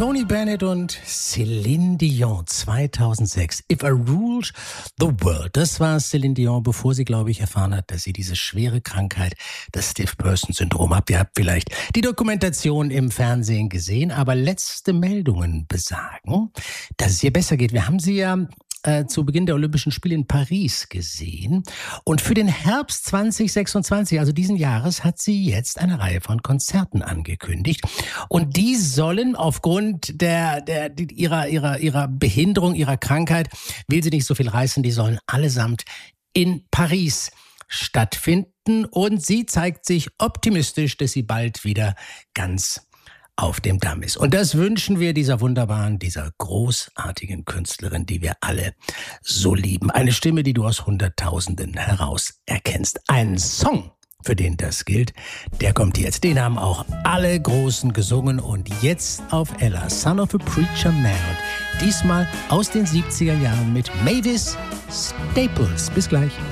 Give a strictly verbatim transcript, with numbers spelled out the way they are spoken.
Tony Bennett und Céline Dion zweitausendsechs. If I Ruled the World. Das war Céline Dion, bevor sie, glaube ich, erfahren hat, dass sie diese schwere Krankheit, das Stiff-Person-Syndrom hat. Ihr habt vielleicht die Dokumentation im Fernsehen gesehen, aber letzte Meldungen besagen, dass es ihr besser geht. Wir haben sie ja Äh, zu Beginn der Olympischen Spiele in Paris gesehen. Und für den Herbst zwanzig sechsundzwanzig, also diesen Jahres, hat sie jetzt eine Reihe von Konzerten angekündigt. Und die sollen aufgrund der, der, die, ihrer, ihrer, ihrer Behinderung, ihrer Krankheit, will sie nicht so viel reißen, die sollen allesamt in Paris stattfinden. Und sie zeigt sich optimistisch, dass sie bald wieder ganz auf dem Damm ist. Und das wünschen wir dieser wunderbaren, dieser großartigen Künstlerin, die wir alle so lieben. Eine Stimme, die du aus Hunderttausenden heraus erkennst. Ein Song, für den das gilt, der kommt jetzt. Den haben auch alle Großen gesungen und jetzt auf Ella, Son of a Preacher Man. Und diesmal aus den siebziger Jahren mit Mavis Staples. Bis gleich.